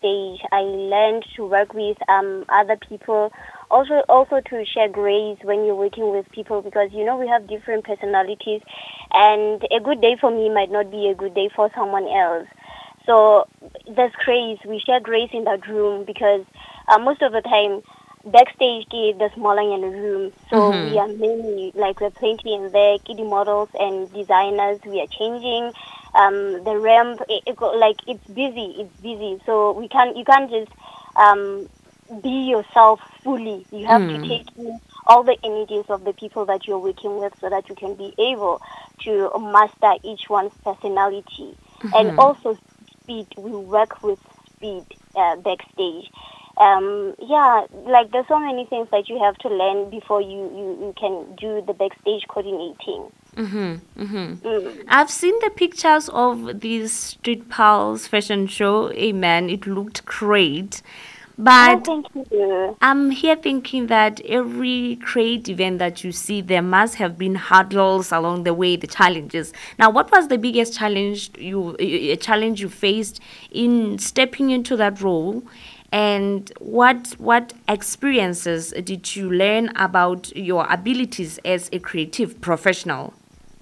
backstage. I learned to work with other people, also to share grace when you're working with people, because we have different personalities, and a good day for me might not be a good day for someone else. So there's grace. We share grace in that room because most of the time backstage gave the smaller in the room. So we are many, like we're plenty in there, kiddie models and designers. We are changing the ramp. Like it's busy. It's busy. So you can't just be yourself fully. You have to take in all the energies of the people that you're working with so that you can be able to master each one's personality. And also speed. We work with speed backstage. Like there's so many things that you have to learn before you can do the backstage coordinating. I've seen the pictures of this Street Pulse fashion show. Amen. It looked great. Oh, But thank you. I'm here thinking that every great event that you see, there must have been hurdles along the way, the challenges. Now, what was the biggest challenge you faced in stepping into that role, and what experiences did you learn about your abilities as a creative professional?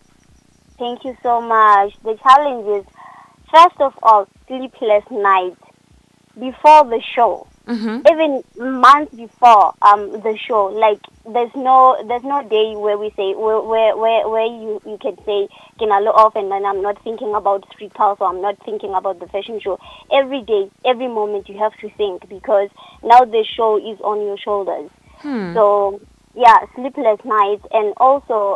Thank you so much. The challenge is, first of all, sleepless nights before the show. Even months before the show, like there's no day where we say where you can say Kinalo off, and then I'm not thinking about Street Pulse, or I'm not thinking about the fashion show. Every day, every moment you have to think, because now the show is on your shoulders. So yeah, sleepless nights. And also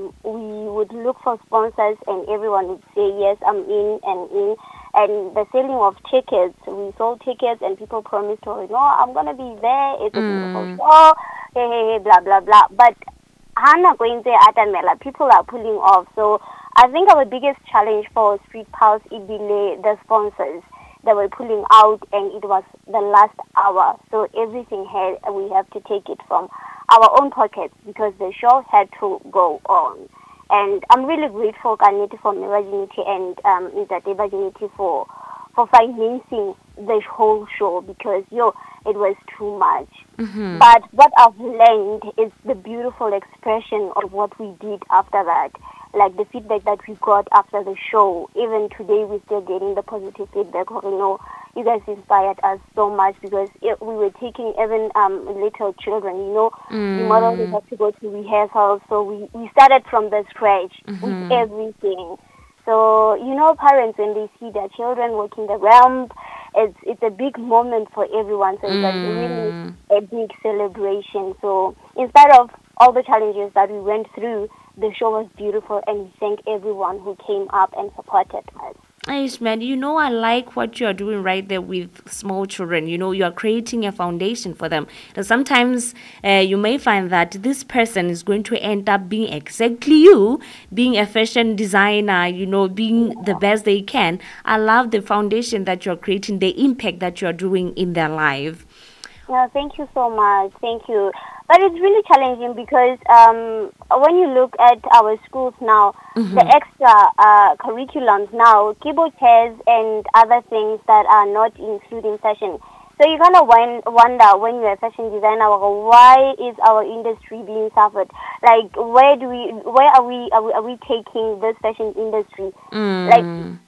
we would look for sponsors, and everyone would say yes, I'm in and in. And the selling of tickets, we sold tickets, and people promised, oh no, I'm gonna be there, it's a beautiful show, hey, blah blah blah. But Hana going there at Amela, people are pulling off. So I think our biggest challenge for Street Pulse is the sponsors that were pulling out, and it was the last hour. So everything we have to take it from our own pockets, because the show had to go on. And I'm really grateful, Kaneti, for Virginity and Izate Virginity for financing the whole show, because it was too much. But what I've learned is the beautiful expression of what we did after that, like the feedback that we got after the show. Even today, we're still getting the positive feedback of, you guys inspired us so much, because we were taking even little children, the model they have to go to rehearsals. So we started from the scratch with everything. So, parents, when they see their children walking the ramp, it's a big moment for everyone. So it's like really a big celebration. So in spite of all the challenges that we went through, the show was beautiful, and we thank everyone who came up and supported us. Nice, man. I like what you're doing right there with small children. You are creating a foundation for them. And sometimes you may find that this person is going to end up being exactly you, being a fashion designer, being the best they can. I love the foundation that you're creating, the impact that you're doing in their life. Yeah, thank you so much. Thank you. But it's really challenging, because when you look at our schools now, the extra curriculums now, keyboard chairs and other things that are not including fashion. So you kind of wonder, when you're a fashion designer, why is our industry being suffered? Like, where are we taking this fashion industry? Like,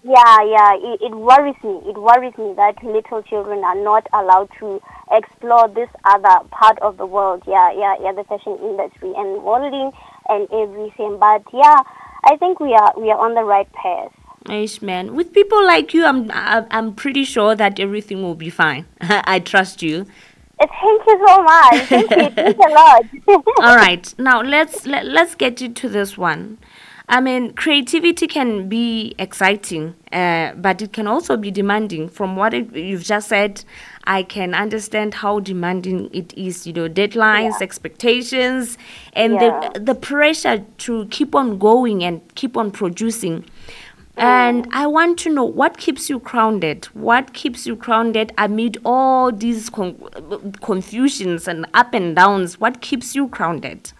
it worries me. It worries me that little children are not allowed to explore this other part of the world. The fashion industry and modeling and everything. But I think we are on the right path. Nice, man. With people like you, I'm pretty sure that everything will be fine. I trust you. Thank you so much. Thank you. Thanks a lot. All right. Now let's get into this one. I mean, creativity can be exciting, but it can also be demanding. From what you've just said, I can understand how demanding it is. Deadlines, expectations, and the pressure to keep on going and keep on producing. And I want to know, what keeps you grounded? What keeps you grounded amid all these confusions and up and downs? What keeps you grounded?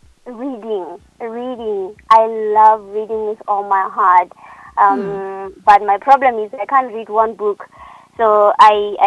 Reading. I love reading with all my heart. But my problem is I can't read one book. So I